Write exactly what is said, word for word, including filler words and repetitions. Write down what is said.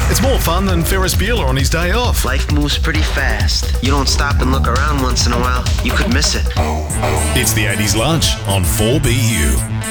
It's more fun than Ferris Bueller on his day off. Life moves pretty fast. You don't stop and look around once in a while, you could miss it. It's the eighties Lunch on four B U.